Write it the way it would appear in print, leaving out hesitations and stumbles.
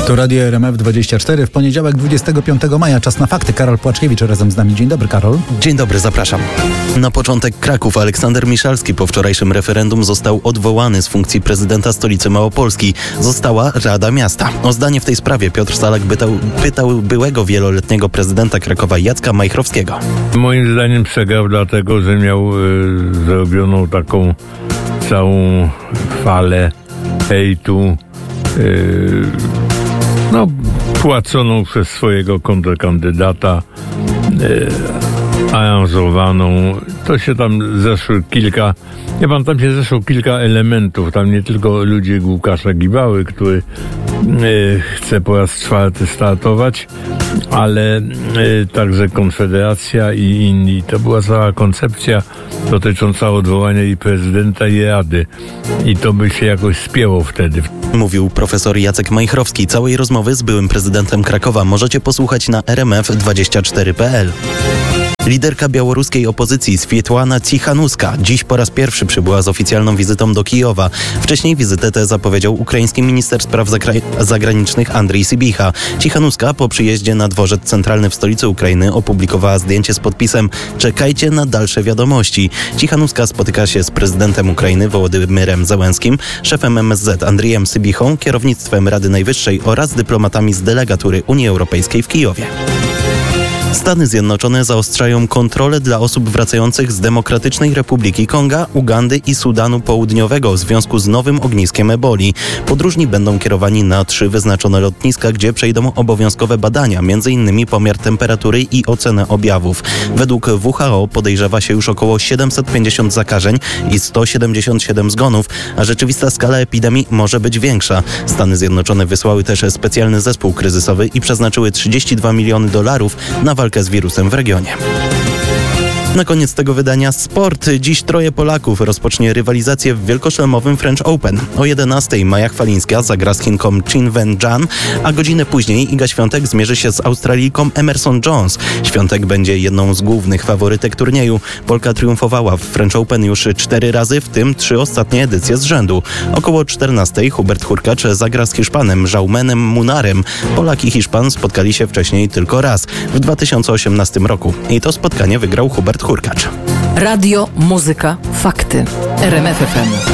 To Radio RMF24 w poniedziałek 25 maja. Czas na fakty. Karol Płaczkiewicz razem z nami. Dzień dobry, Karol. Dzień dobry, zapraszam. Na początek Kraków. Aleksander Miszalski po wczorajszym referendum został odwołany z funkcji prezydenta stolicy Małopolski. Została Rada Miasta. O zdanie w tej sprawie Piotr Salak pytał byłego wieloletniego prezydenta Krakowa Jacka Majchrowskiego. Moim zdaniem przegrał dlatego, że miał zrobioną taką całą falę hejtu, płaconą przez swojego kontrkandydata, aranżowaną. To się tam zeszło kilka elementów. Tam nie tylko ludzie Łukasza Gibały, który chce po raz czwarty startować, ale także Konfederacja i inni. To była cała koncepcja dotycząca odwołania i prezydenta, i rady. I to by się jakoś spięło wtedy. Mówił profesor Jacek Majchrowski. Całej rozmowy z byłym prezydentem Krakowa możecie posłuchać na rmf24.pl. Liderka białoruskiej opozycji Swiatłana Cichanuska dziś po raz pierwszy przybyła z oficjalną wizytą do Kijowa. Wcześniej wizytę tę zapowiedział ukraiński minister spraw zagranicznych Andrii Sybicha. Cichanuska po przyjeździe na dworzec centralny w stolicy Ukrainy opublikowała zdjęcie z podpisem „Czekajcie na dalsze wiadomości”. Cichanuska spotyka się z prezydentem Ukrainy Wołodymyrem Zełenskim, szefem MSZ Andrijem Sybichą, kierownictwem Rady Najwyższej oraz dyplomatami z delegatury Unii Europejskiej w Kijowie. Stany Zjednoczone zaostrzają kontrolę dla osób wracających z Demokratycznej Republiki Konga, Ugandy i Sudanu Południowego w związku z nowym ogniskiem eboli. Podróżni będą kierowani na 3 wyznaczone lotniska, gdzie przejdą obowiązkowe badania, m.in. pomiar temperatury i ocenę objawów. Według WHO podejrzewa się już około 750 zakażeń i 177 zgonów, a rzeczywista skala epidemii może być większa. Stany Zjednoczone wysłały też specjalny zespół kryzysowy i przeznaczyły $32 miliony na walkę z wirusem w regionie. Na koniec tego wydania sport. Dziś 3 Polaków rozpocznie rywalizację w wielkoszlemowym French Open. O 11:00 Maja Chwalińska zagra z Chinką Chin Wen-Jan, a godzinę później Iga Świątek zmierzy się z Australijką Emerson Jones. Świątek będzie jedną z głównych faworytek turnieju. Polka triumfowała w French Open już 4 razy, w tym 3 ostatnie edycje z rzędu. Około 14:00 Hubert Hurkacz zagra z Hiszpanem Jaumenem Munarem. Polak i Hiszpan spotkali się wcześniej tylko raz, w 2018 roku. I to spotkanie wygrał Hubert Hurkacz. Radio, muzyka, fakty. RMF FM.